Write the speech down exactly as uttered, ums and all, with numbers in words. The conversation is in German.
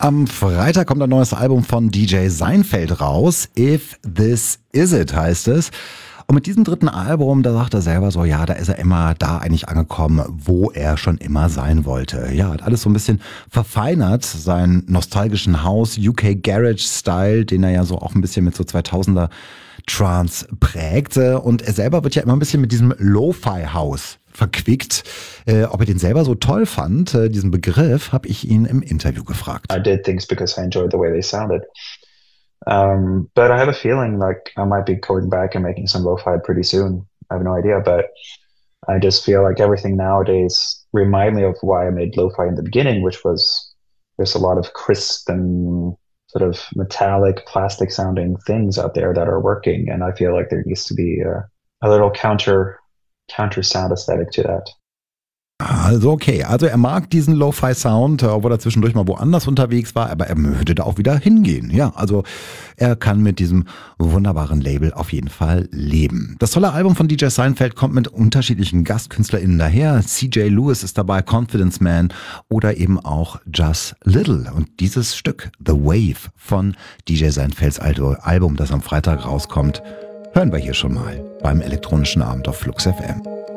Am Freitag kommt ein neues Album von D J Seinfeld raus. If This Is It heißt es. Und mit diesem dritten Album, da sagt er selber so, ja, da ist er immer da eigentlich angekommen, wo er schon immer sein wollte. Ja, hat alles so ein bisschen verfeinert, seinen nostalgischen House, U K Garage Style, den er ja so auch ein bisschen mit so zweitausender Trance prägte. Und er selber wird ja immer ein bisschen mit diesem Lo-Fi House verquickt. Äh, ob er den selber so toll fand, äh, diesen Begriff, habe ich ihn im Interview gefragt. I did things because I enjoyed the way they sounded. Um, but I have a feeling like I might be going back and making some lo-fi pretty soon. I have no idea, but I just feel like everything nowadays remind me of why I made lo-fi in the beginning, which was there's a lot of crisp and sort of metallic, plastic sounding things out there that are working. And I feel like there needs to be a, a little counter, counter sound aesthetic to that. Also okay, also er mag diesen Lo-Fi-Sound, obwohl er zwischendurch mal woanders unterwegs war, aber er möchte da auch wieder hingehen. Ja, also er kann mit diesem wunderbaren Label auf jeden Fall leben. Das tolle Album von D J Seinfeld kommt mit unterschiedlichen GastkünstlerInnen daher. C J Lewis ist dabei, Confidence Man oder eben auch Just Little. Und dieses Stück, The Wave von D J Seinfelds Album, das am Freitag rauskommt, hören wir hier schon mal beim elektronischen Abend auf Flux F M.